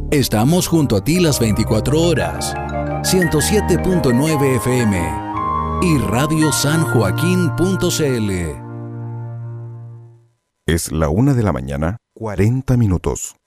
Estamos junto a ti las 24 horas. 107.9 FM y radiosanjoaquin.cl. Es la 1 de la mañana, 40 minutos.